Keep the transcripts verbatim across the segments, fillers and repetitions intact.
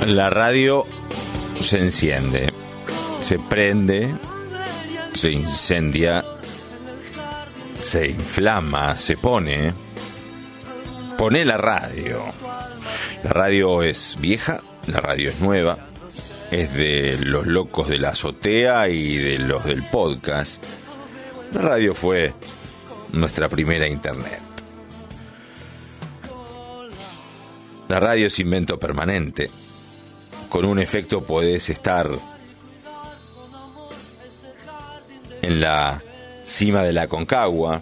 La radio se enciende, se prende, se incendia, se inflama, se pone. Pone la radio. La radio es vieja, la radio es nueva, es de los locos de la azotea y de los del podcast. La radio fue nuestra primera internet. La radio es invento permanente. Con un efecto podés estar en la cima de la Aconcagua,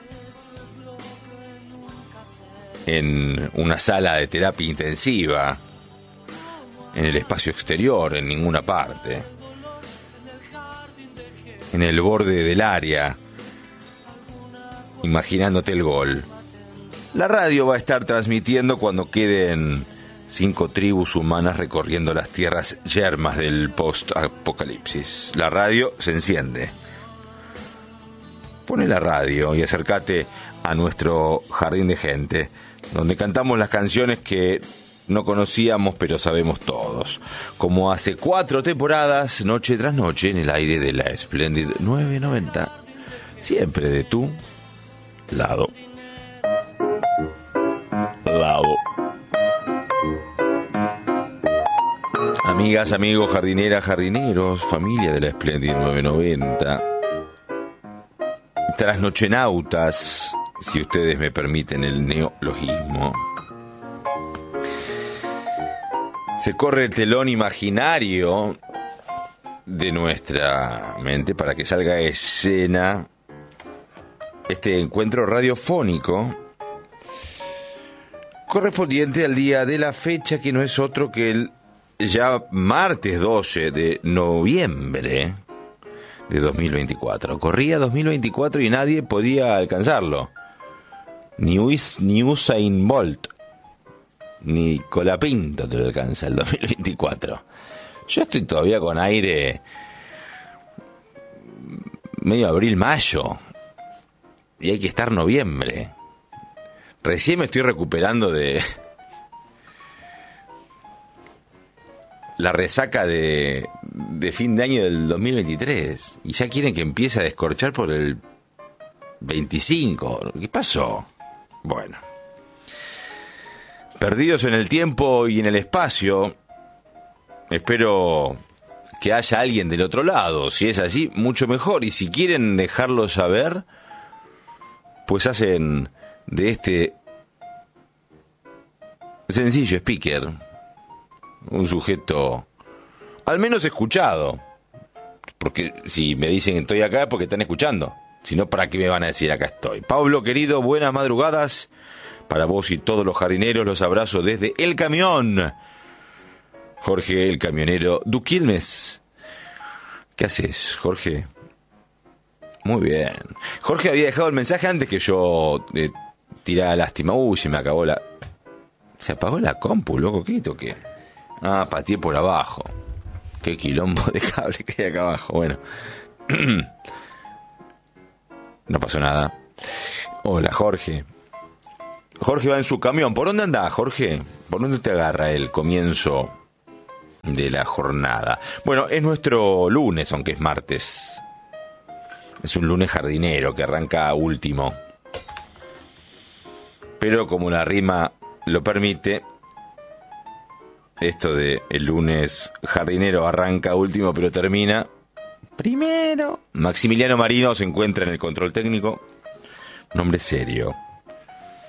en una sala de terapia intensiva, en el espacio exterior, en ninguna parte, en el borde del área, imaginándote el gol. La radio va a estar transmitiendo cuando queden cinco tribus humanas recorriendo las tierras yermas del post-apocalipsis. La radio se enciende. Pone la radio y acércate a nuestro jardín de gente, donde cantamos las canciones que no conocíamos pero sabemos todos, como hace cuatro temporadas, noche tras noche, en el aire de la Splendid nueve noventa, siempre de tu lado. Lado. Amigas, amigos, jardineras, jardineros, familia de la Splendid nueve noventa, trasnochenautas, si ustedes me permiten el neologismo. Se corre el telón imaginario de nuestra mente para que salga a escena este encuentro radiofónico correspondiente al día de la fecha, que no es otro que el ya martes doce de noviembre de dos mil veinticuatro. Corría dos mil veinticuatro y nadie podía alcanzarlo. Ni, Us, ni Usain Bolt, ni Colapinto te lo alcanza el dos mil veinticuatro. Yo estoy todavía con aire medio abril-mayo. Y hay que estar noviembre. Recién me estoy recuperando de la resaca de, de fin de año del dos mil veintitrés. Y ya quieren que empiece a descorchar por el veinticinco. ¿Qué pasó? Bueno. Perdidos en el tiempo y en el espacio. Espero que haya alguien del otro lado. Si es así, mucho mejor. Y si quieren dejarlo saber, pues hacen de este sencillo speaker un sujeto al menos escuchado. Porque si me dicen que estoy acá es porque están escuchando. Si no, ¿para qué me van a decir acá estoy? Pablo, querido, buenas madrugadas. Para vos y todos los jardineros, los abrazo desde el camión. Jorge, el camionero Duquilmes. ¿Qué haces, Jorge? Muy bien. Jorge había dejado el mensaje antes que yo eh, tirara lástima. Uy, se me acabó la... Se apagó la compu, loco, ¿qué toqué? Ah, pateé por abajo. Qué quilombo de cable que hay acá abajo. Bueno. No pasó nada. Hola, Jorge. Jorge va en su camión. ¿Por dónde anda, Jorge? ¿Por dónde te agarra el comienzo de la jornada? Bueno, es nuestro lunes, aunque es martes. Es un lunes jardinero que arranca último. Pero como la rima lo permite, esto de el lunes jardinero arranca último pero termina primero. Maximiliano Marino se encuentra en el control técnico. Un hombre serio.